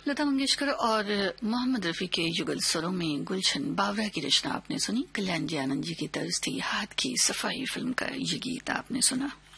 लता मंगेशकर और मोहम्मद रफी के युगल स्वरों में गुलशन बावरा की रचना आपने सुनी। कल्याण जी आनंद जी की तर्ज थी। हाथ की सफाई फिल्म का ये गीत आपने सुना।